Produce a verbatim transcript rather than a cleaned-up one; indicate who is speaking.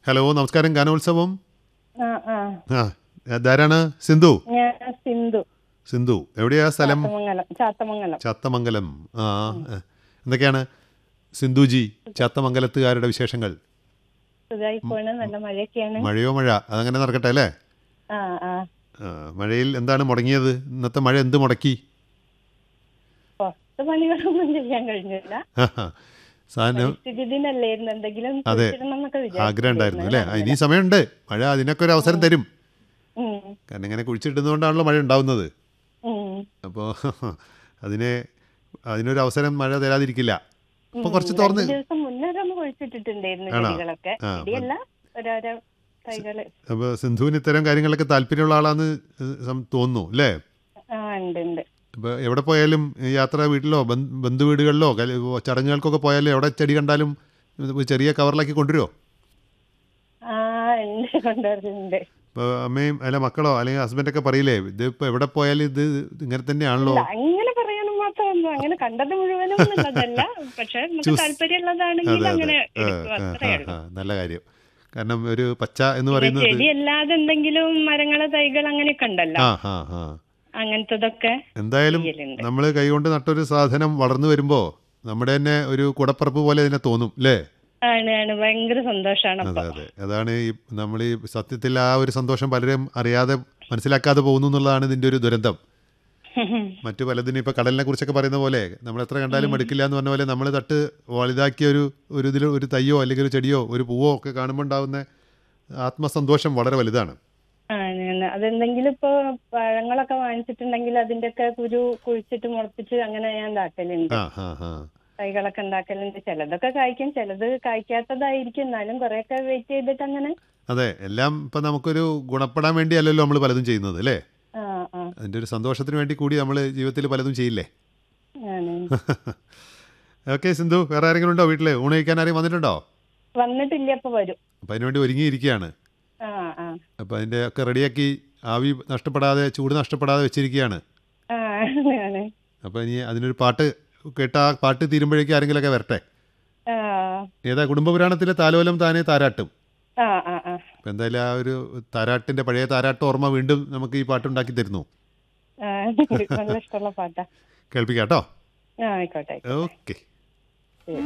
Speaker 1: Hello, നമസ്കാരം. ഗാനോത്സവം.
Speaker 2: ആ ആ
Speaker 1: ആ ഇതാരാണ്? സിന്ധു.
Speaker 2: ഞാൻ സിന്ധു.
Speaker 1: സിന്ധു എവിടെയാ സ്ഥലം?
Speaker 2: ചാത്തമംഗലം. ചാത്തമംഗലം.
Speaker 1: ചാത്തമംഗലം. ആ ആ. എന്തൊക്കെയാണ് സിന്ധുജി ചാത്തമംഗലത്തുകാരുടെ വിശേഷങ്ങൾ?
Speaker 2: സുഖമായി പോണ്. നല്ല മഴയൊക്കെയാണ്.
Speaker 1: മഴയോ മഴ അതങ്ങനെ നടക്കട്ടെ അല്ലേ?
Speaker 2: ആ ആ
Speaker 1: ആ, മഴയിൽ എന്താണ് മുടങ്ങിയത്? ഇന്നത്തെ മഴ എന്ത് മുടക്കി?
Speaker 2: പുറത്ത് പണികളൊന്നും ചെയ്യാൻ കഴിഞ്ഞില്ല.
Speaker 1: സാധനം
Speaker 2: പരിസ്ഥിതി ദിനല്ലായിരുന്നു, എന്തെങ്കിലും
Speaker 1: അതെ,
Speaker 2: കുഴിച്ചിടണം എന്നൊക്കെ
Speaker 1: ആഗ്രഹം ഉണ്ടായിരുന്നു അല്ലേ?
Speaker 2: വിചാരിച്ചിട്ടുണ്ടായിരുന്നു.
Speaker 1: ഇനി സമയമുണ്ട്. മഴ അതിനൊക്കെ ഒരു അവസരം തരും.
Speaker 2: ഉം,
Speaker 1: കാരണം ഇങ്ങനെ കുഴിച്ചിടുന്നതുകൊണ്ടാണല്ലോ മഴ ഉണ്ടാവുന്നത്.
Speaker 2: ഉം,
Speaker 1: അപ്പോൾ അതിനെ അതിനൊരു അവസരം മഴ തരാതിരിക്കില്ല.
Speaker 2: ഉം.
Speaker 1: അപ്പോൾ കുറച്ച് തുറന്ന്
Speaker 2: രണ്ട് ദിവസം മുന്നേ ഒന്ന് കുഴിച്ചിട്ടിട്ടുണ്ടായിരുന്നു
Speaker 1: ആണോ?
Speaker 2: ചെടികളൊക്കെ.
Speaker 1: ആ,
Speaker 2: ചെടിയല്ല, ഓരോരോ തൈകള്.
Speaker 1: അപ്പോൾ സിന്ധുവിന് ഇത്തരം കാര്യങ്ങളൊക്കെ താല്പര്യമുള്ള ആളാന്ന് സം- തോന്നുന്നു അല്ലേ?
Speaker 2: ആ ഉണ്ട് ഉണ്ട്.
Speaker 1: ഇപ്പോൾ എവിടെ പോയാലും ഈ യാത്ര, വീട്ടിലോ ബന്ധു ബന്ധു വീടുകളിലോ കല- ചടങ്ങുകൾക്കൊക്കെ പോയാലും എവിടെ ചെടി കണ്ടാലും ഇത് ചെറിയ കവറിലാക്കി കൊണ്ടുവരുമോ?
Speaker 2: ആ ഉണ്ട്, കൊണ്ടുവരുന്നുണ്ട്.
Speaker 1: ഇപ്പോൾ അമ്മയും അല്ല മക്കളോ അല്ലെങ്കിൽ ഹസ്ബൻഡൊക്കെ പറയില്ലേ, ഇത് ഇപ്പോൾ എവിടെ പോയാലും ഇത് ഇങ്ങനെ തന്നെയാണല്ലോ?
Speaker 2: ഇല്ല, അങ്ങനെ പറയാനും മാത്രമൊന്നും അങ്ങനെ കണ്ടത് മുഴുവനും ഉള്ളതല്ല. പക്ഷെ നമുക്ക്
Speaker 1: ചൂസ്.
Speaker 2: താല്പര്യമുള്ളതാണെങ്കിൽ
Speaker 1: അതെ അതെ.
Speaker 2: അങ്ങനെ
Speaker 1: ആ,
Speaker 2: എടുക്കും,
Speaker 1: ആ,
Speaker 2: അത്രേ
Speaker 1: ആ,
Speaker 2: ഉള്ളൂ.
Speaker 1: ആ, നല്ല കാര്യം. കാരണം ഒരു പച്ച എന്ന്
Speaker 2: പിന്നെ
Speaker 1: പറയുന്നത്
Speaker 2: ചെടി അല്ലാതെ എന്തെങ്കിലും മരങ്ങള് തൈകൾ അങ്ങനെയൊക്കെ ഉണ്ടല്ലോ,
Speaker 1: ആ ആ ആ
Speaker 2: അങ്ങനത്തതൊക്കെ
Speaker 1: എന്തായാലും
Speaker 2: ചെയ്യലുണ്ട്.
Speaker 1: നമ്മൾ കൈകൊണ്ട് നട്ടൊരു സാധനം വളർന്നു വരുമ്പോൾ നമ്മുടെ തന്നെ ഒരു കുടപ്പറപ്പ് പോലെ അതിനെ തോന്നും അല്ലേ?
Speaker 2: ആണ് ആണ് ഭയങ്കര സന്തോഷാണ്
Speaker 1: അതെ
Speaker 2: അപ്പൊ.
Speaker 1: അതെ. അതാണ് ഈ നമ്മൾ ഈ സത്യത്തിൽ ആ ഒരു സന്തോഷം പലരും അറിയാതെ മനസ്സിലാക്കാതെ പോകുന്നു എന്നുള്ളതാണ് ഇതിൻ്റെ ഒരു ദുരന്തം. മറ്റു പലതിനും ഇപ്പോൾ കടലിനെ കുറിച്ചൊക്കെ പറയുന്ന പോലെ നമ്മൾ എത്ര കണ്ടാലും മടുക്കില്ല എന്ന് പറഞ്ഞ പോലെ നമ്മൾ തട്ട് വലുതാക്കിയ ഒരു ഒരു ഇതിൽ ഒരു തയ്യോ അല്ലെങ്കിൽ ഒരു ചെടിയോ ഒരു പൂവോ ഒക്കെ കാണുമ്പോൾ ഉണ്ടാകുന്ന ആത്മസന്തോഷം വളരെ വലുതാണ്.
Speaker 2: ആണ് ആണ്. അതെന്തെങ്കിലും ഇപ്പൊ പഴങ്ങളൊക്കെ വാങ്ങിച്ചിട്ടുണ്ടെങ്കിൽ അതിന്റെ ഒക്കെ കുരു കുഴിച്ചിട്ട് മുളപ്പിച്ച് അങ്ങനെ ഞാൻ ഉണ്ടാക്കലുണ്ട്.
Speaker 1: ആ ആ ആ
Speaker 2: തൈകളൊക്കെ ഉണ്ടാക്കലുണ്ട്. ചിലതൊക്കെ കായ്ക്കും, ചിലത് കായ്ക്കാത്തതായിരിക്കും. എന്നാലും കുറെയൊക്കെ വെയിറ്റ് ചെയ്തിട്ട് അങ്ങനെ.
Speaker 1: അതെ, എല്ലാം ഇപ്പം നമുക്കൊരു ഗുണപ്പെടാൻ വേണ്ടിയല്ലല്ലോ നമ്മൾ പലതും ചെയ്യുന്നത് അല്ലേ?
Speaker 2: ആ ആ
Speaker 1: അതിൻ്റെ ഒരു സന്തോഷത്തിന് വേണ്ടി കൂടി നമ്മൾ ജീവിതത്തിൽ പലതും ചെയ്യില്ലേ?
Speaker 2: ആണ്.
Speaker 1: ഓക്കെ സിന്ധു, വേറെ ആരെങ്കിലും ഉണ്ടോ വീട്ടിൽ? ഊണ് കഴിക്കാൻ ആരെയും വന്നിട്ടുണ്ടോ?
Speaker 2: വന്നിട്ടില്ല, അപ്പൊ വരും.
Speaker 1: അപ്പം അതിന് വേണ്ടി ഒരുങ്ങിയിരിക്കുകയാണ്.
Speaker 2: ആ ആ
Speaker 1: അപ്പോൾ അതിൻ്റെ ഒക്കെ റെഡിയാക്കി ആവി നഷ്ടപ്പെടാതെ ചൂട് നഷ്ടപ്പെടാതെ വെച്ചിരിക്കുകയാണ്.
Speaker 2: ആ ആണ്.
Speaker 1: അപ്പോൾ ഇനി അതിനൊരു പാട്ട് കേട്ട ആ പാട്ട് തീരുമ്പോഴേക്കും ആരെങ്കിലുമൊക്കെ വരട്ടെ.
Speaker 2: ആ
Speaker 1: ഏതാ? കുടുംബപുരാണത്തിലെ താലോലം താനേ താരാട്ടും.
Speaker 2: ആ ആ ആ
Speaker 1: അപ്പോൾ എന്തായാലും ആ ഒരു താരാട്ടിൻ്റെ പഴയ താരാട്ട് ഓർമ്മ വീണ്ടും നമുക്ക് ഈ പാട്ടുണ്ടാക്കി തരുന്നു.
Speaker 2: ആ നല്ല ഇഷ്ടമുള്ള പാട്ടാ.
Speaker 1: കേൾപ്പിക്കാം കേട്ടോ.
Speaker 2: ആ ആയിക്കോട്ടെ.
Speaker 1: ഓക്കെ.